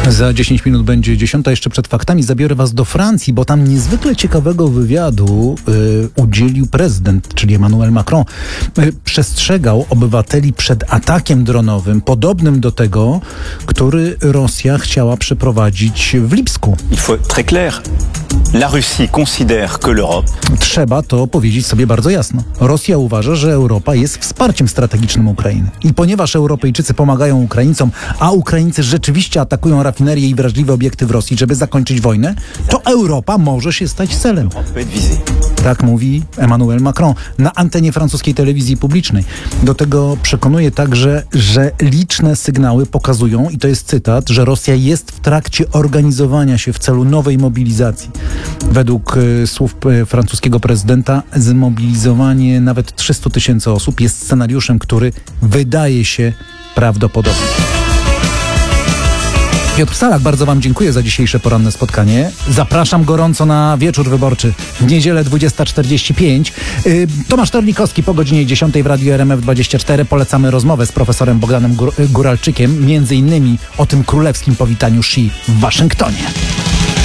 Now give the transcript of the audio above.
Za 10 minut będzie 10. Jeszcze przed faktami zabiorę was do Francji, bo tam niezwykle ciekawego wywiadu udzielił prezydent, czyli Emmanuel Macron. Przestrzegał obywateli przed atakiem dronowym, podobnym do tego, który Rosja chciała przeprowadzić w Lipsku. Il faut être très clair. La Russie considère que l'Europe... Trzeba to powiedzieć sobie bardzo jasno. Rosja uważa, że Europa jest wsparciem strategicznym Ukrainy. I ponieważ Europejczycy pomagają Ukraińcom, a Ukraińcy rzeczywiście atakują rafinerie i wrażliwe obiekty w Rosji, żeby zakończyć wojnę, to Europa może się stać celem. Tak mówi Emmanuel Macron na antenie francuskiej telewizji publicznej. Do tego przekonuje także, że liczne sygnały pokazują, i to jest cytat, że Rosja jest w trakcie organizowania się w celu nowej mobilizacji. Według słów francuskiego prezydenta zmobilizowanie nawet 300 000 osób jest scenariuszem, który wydaje się prawdopodobny. Piotr Salak, bardzo wam dziękuję za dzisiejsze poranne spotkanie. Zapraszam gorąco na wieczór wyborczy w niedzielę 20:45. Tomasz Torlikowski po godzinie 10 w Radiu RMF24. Polecamy rozmowę z profesorem Bogdanem Góralczykiem, między innymi o tym królewskim powitaniu Xi w Waszyngtonie.